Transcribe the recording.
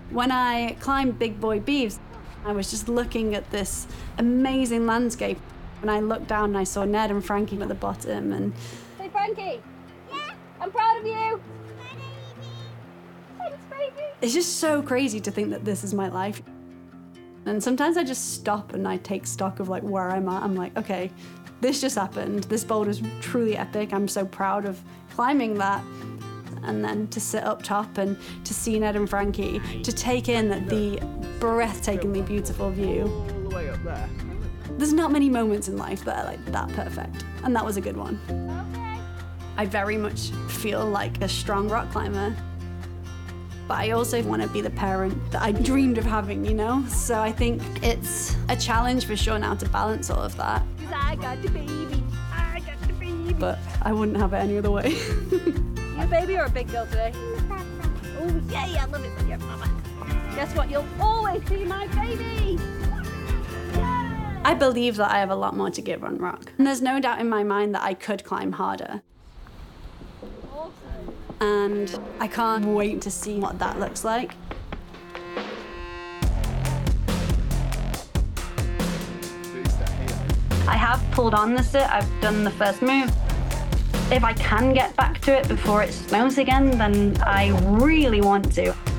When I climbed Big Boy Beeves, I was just looking at this amazing landscape. When I looked down, I saw Ned and Frankie at the bottom. And hey, Frankie. Yeah? I'm proud of you. Thanks, baby. It's just so crazy to think that this is my life. And sometimes I just stop and I take stock of like where I'm at. I'm like, okay, this just happened. This boulder's truly epic. I'm so proud of climbing that. And then to sit up top and to see Ned and Frankie, to take in the breathtakingly beautiful view. All the way up there. There's not many moments in life that are like that perfect, and that was a good one. Okay. I very much feel like a strong rock climber, but I also want to be the parent that I dreamed of having, you know? So I think it's a challenge for sure now to balance all of that. I got the baby. I got the baby. But I wouldn't have it any other way. You a baby or a big girl today? Oh, yeah, I love it when you're mama. Guess what? You'll always be my baby. Yeah. I believe that I have a lot more to give on rock. And there's no doubt in my mind that I could climb harder. Awesome. And I can't wait to see what that looks like. I have pulled on the sit, I've done the first move. If I can get back to it before it snows again, then I really want to.